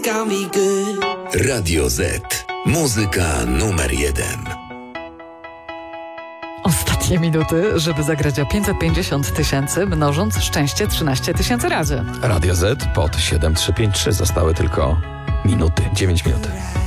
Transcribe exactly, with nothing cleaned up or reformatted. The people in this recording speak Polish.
Radio Z. Muzyka numer jeden. Ostatnie minuty, żeby zagrać o pięćset pięćdziesiąt tysięcy, mnożąc szczęście trzynaście tysięcy razy. Radio Z pod siedem trzy pięć trzy. Zostały tylko minuty, dziewięć minut.